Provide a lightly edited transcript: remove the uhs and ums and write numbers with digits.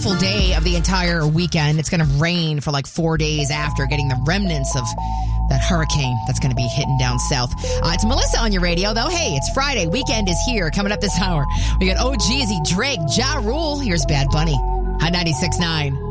beautiful day of the entire weekend. It's going to rain for like 4 days after, getting the remnants of that hurricane that's going to be hitting down south. It's Melissa on your radio, though. Hey, it's Friday. Weekend is here. Coming up this hour, we got Jeezy, Drake, Ja Rule. Here's Bad Bunny. Hot 96.9.